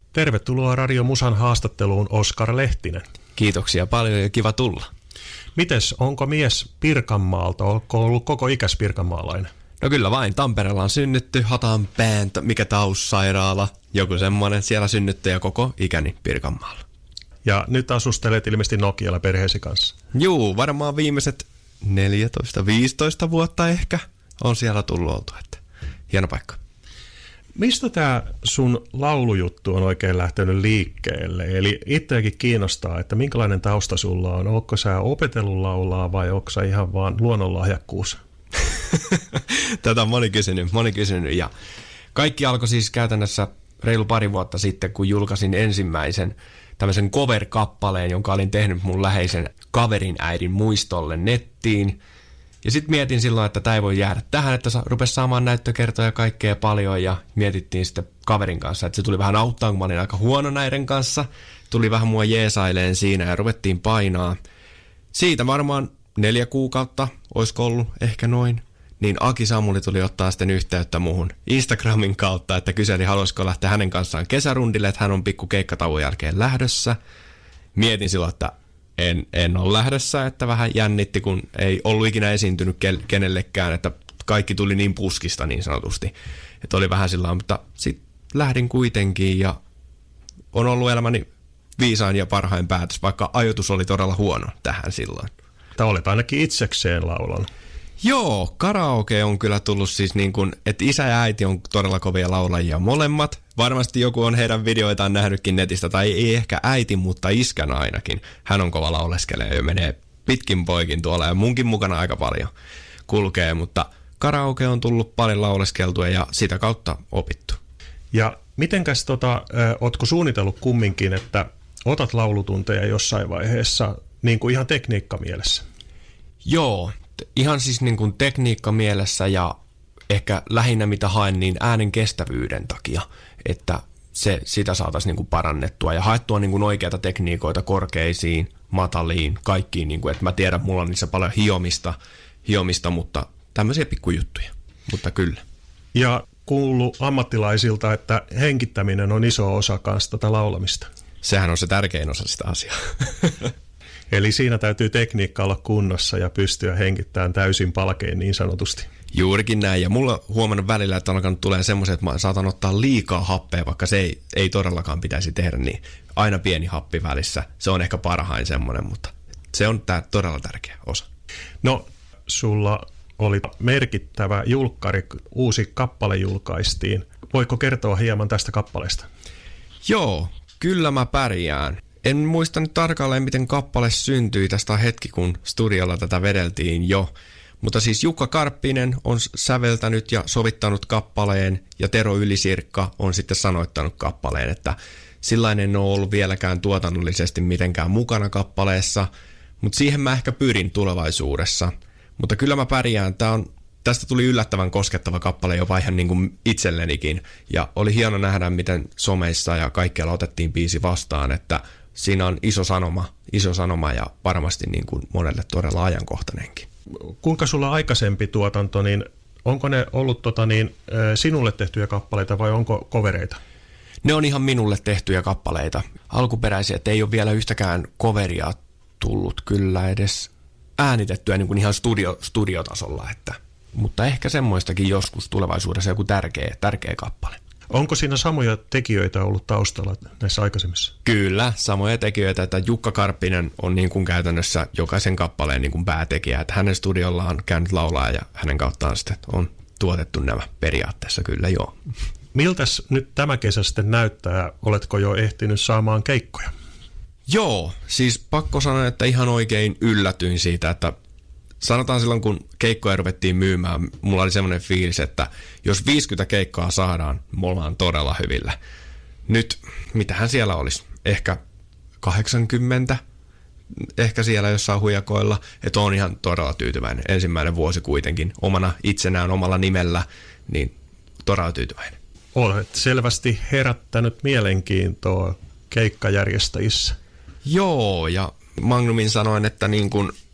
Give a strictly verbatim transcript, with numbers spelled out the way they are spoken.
Tervetuloa Radio Musan haastatteluun, Oskar Lehtinen. Kiitoksia paljon ja kiva tulla. Mites, onko mies Pirkanmaalta? Onko ollut koko ikäs pirkanmaalainen? No kyllä vain, Tampereella on synnytty, Hatanpään, mikä taussairaala, joku semmoinen, siellä synnytty ja koko ikäni Pirkanmaalla. Ja nyt asustelet ilmeisesti Nokialla perheesi kanssa. Juu, varmaan viimeiset neljätoista viisitoista vuotta ehkä on siellä tullut oltu, että hieno paikka. Mistä tämä sun laulujuttu on oikein lähtenyt liikkeelle? Eli itseäkin kiinnostaa, että minkälainen tausta sulla on? Ootko sä opetellut laulaa vai onko sä ihan vaan luonnonlahjakkuus? Tätä on moni kysynyt, moni kysynyt. Ja kaikki alkoi siis käytännössä reilu pari vuotta sitten, kun julkaisin ensimmäisen tämmöisen cover-kappaleen, jonka olin tehnyt mun läheisen kaverin äidin muistolle nettiin. Ja sitten mietin silloin, että tämä ei voi jäädä tähän, että rupesi saamaan näyttökertoja kaikkea paljon ja mietittiin sitten kaverin kanssa, että se tuli vähän auttaa, kun mä olin aika huono näiden kanssa. Tuli vähän mua jeesaileen siinä ja ruvettiin painaa. Siitä varmaan neljä kuukautta, olisiko ollut ehkä noin, niin Aki Samuli tuli ottaa sitten yhteyttä muhun Instagramin kautta, että kyseli, haluaisiko lähteä hänen kanssaan kesärundille, että hän on pikku keikkatauon jälkeen lähdössä. Mietin silloin, että En, en ole lähdössä, että vähän jännitti, kun ei ollut ikinä esiintynyt kenellekään, että kaikki tuli niin puskista niin sanotusti. Että oli vähän sillä, mutta sitten lähdin kuitenkin ja on ollut elämäni viisain ja parhain päätös, vaikka ajoitus oli todella huono tähän silloin. Että olet ainakin itsekseen laulanut. Joo, karaoke on kyllä tullut siis niin kuin, että isä ja äiti on todella kovia laulajia molemmat. Varmasti joku on heidän videoitaan nähnytkin netistä, tai ei ehkä äiti, mutta iskänä ainakin. Hän on kova lauleskelija ja menee pitkin poikin tuolla ja munkin mukana aika paljon kulkee, mutta karaoke on tullut paljon lauleskeltua ja sitä kautta opittu. Ja mitenkäs tota, ö, ootko suunnitellut kumminkin, että otat laulutunteja jossain vaiheessa niin kuin ihan tekniikkamielessä? Joo, ihan siis niin kuin tekniikka mielessä ja ehkä lähinnä mitä haen niin äänen kestävyyden takia, että se, sitä saataisiin niin kuin parannettua ja haettua niin kuin oikeita tekniikoita korkeisiin, mataliin, kaikkiin, niin kuin, että mä tiedän, mulla on niissä paljon hiomista, hiomista, mutta tämmöisiä pikkujuttuja, mutta kyllä. Ja kuuluu ammattilaisilta, että henkittäminen on iso osa kanssa tätä laulamista. Sehän on se tärkein osa sitä asiaa. Eli siinä täytyy tekniikka olla kunnossa ja pystyä hengittämään täysin palkein niin sanotusti. Juurikin näin. Ja mulla on huomannut välillä, että on alkanut tulee semmoiset, että mä saatan ottaa liikaa happea, vaikka se ei, ei todellakaan pitäisi tehdä niin. Aina pieni happi välissä. Se on ehkä parhain semmoinen, mutta se on tää todella tärkeä osa. No, sulla oli merkittävä julkkari, uusi kappale julkaistiin. Voitko kertoa hieman tästä kappaleesta? Joo, kyllä mä pärjään. En muista nyt tarkalleen, miten kappale syntyi. Tästä on hetki, kun studiolla tätä vedeltiin jo. Mutta siis Jukka Karppinen on säveltänyt ja sovittanut kappaleen ja Tero Ylisirkka on sitten sanoittanut kappaleen, että sillainen en ole ollut vieläkään tuotannollisesti mitenkään mukana kappaleessa, mutta siihen mä ehkä pyrin tulevaisuudessa. Mutta kyllä mä pärjään. Tää on, tästä tuli yllättävän koskettava kappale jopa ihan niin kuin itsellenikin ja oli hieno nähdä, miten someissa ja kaikkialla otettiin biisi vastaan, että siinä on iso sanoma, iso sanoma ja varmasti niin kuin monelle todella ajankohtainenkin. Kuinka sulla aikaisempi tuotanto, niin onko ne ollut tota niin, sinulle tehtyjä kappaleita vai onko covereita? Ne on ihan minulle tehtyjä kappaleita. Alkuperäisiä, että ei ole vielä yhtäkään coveria tullut kyllä edes äänitettyä niin kuin ihan studio, studiotasolla, että, mutta ehkä semmoistakin joskus tulevaisuudessa joku tärkeä, tärkeä kappale. Onko siinä samoja tekijöitä ollut taustalla näissä aikaisemmissa? Kyllä, samoja tekijöitä, että Jukka Karppinen on niin kuin käytännössä jokaisen kappaleen niin kuin päätekijä, että hänen studiollaan on käynyt laulaa ja hänen kauttaan sitten on tuotettu nämä periaatteessa kyllä joo. Miltäs nyt tämä kesä sitten näyttää? Oletko jo ehtinyt saamaan keikkoja? Joo, siis pakko sanoa, että ihan oikein yllätyin siitä, että sanotaan silloin, kun keikkoja ruvettiin myymään, mulla oli semmoinen fiilis, että jos viisikymmentä keikkaa saadaan, me ollaan todella hyvillä. Nyt, mitähän siellä olisi? Ehkä kahdeksankymmentä, ehkä siellä jossain huijakoilla, että on ihan todella tyytyväinen. Ensimmäinen vuosi kuitenkin omana itsenään, omalla nimellä, niin todella tyytyväinen. Olet selvästi herättänyt mielenkiintoa keikkajärjestäjissä. Joo, ja Magnumin sanoin, että niin kun